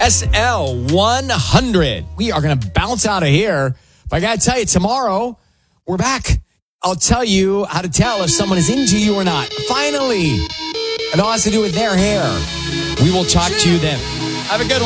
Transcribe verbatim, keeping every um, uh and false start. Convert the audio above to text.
S L one hundred. We are going to bounce out of here. But I got to tell you, tomorrow, we're back. I'll tell you how to tell if someone is into you or not. Finally. It all has to do with their hair. We will talk to you then. Have a good one.